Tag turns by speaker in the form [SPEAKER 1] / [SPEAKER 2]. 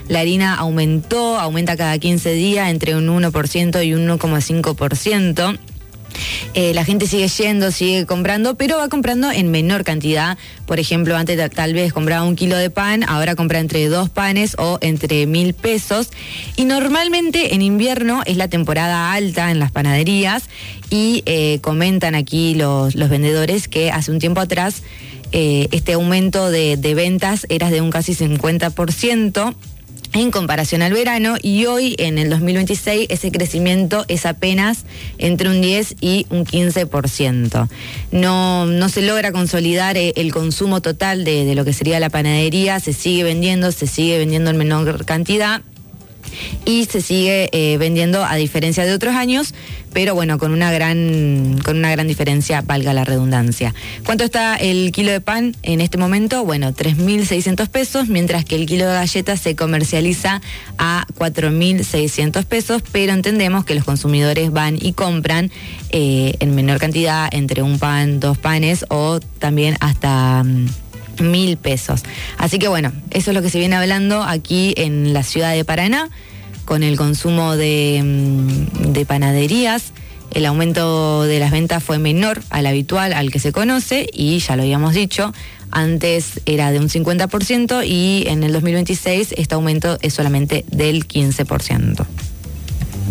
[SPEAKER 1] La harina aumenta cada 15 días entre un 1% y un 1,5%. La gente sigue comprando, pero va comprando en menor cantidad. Por ejemplo, antes tal vez compraba 1 kilo de pan, ahora compra entre 2 panes o entre 1.000 pesos. Y normalmente en invierno es la temporada alta en las panaderías y comentan aquí los vendedores que hace un tiempo atrás este aumento de ventas era de un casi 50%. En comparación al verano, y hoy en el 2026 ese crecimiento es apenas entre un 10 y un 15%. No se logra consolidar el consumo total de lo que sería la panadería, se sigue vendiendo en menor cantidad y se sigue vendiendo a diferencia de otros años, pero bueno, con una gran diferencia, valga la redundancia. ¿Cuánto está el kilo de pan en este momento? Bueno, 3.600 pesos, mientras que el kilo de galletas se comercializa a 4.600 pesos, pero entendemos que los consumidores van y compran en menor cantidad, entre un pan, 2 panes o también hasta 1.000 pesos. Así que bueno, eso es lo que se viene hablando aquí en la ciudad de Paraná, con el consumo de panaderías. El aumento de las ventas fue menor al habitual, al que se conoce, y ya lo habíamos dicho, antes era de un 50% y en el 2026 este aumento es solamente del 15%.